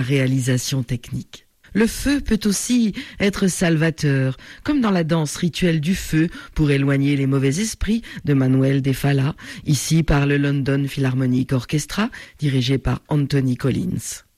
réalisation technique. Le feu peut aussi être salvateur, comme dans la danse rituelle du feu pour éloigner les mauvais esprits de Manuel de Falla, ici par le London Philharmonic Orchestra, dirigé par Anthony Collins.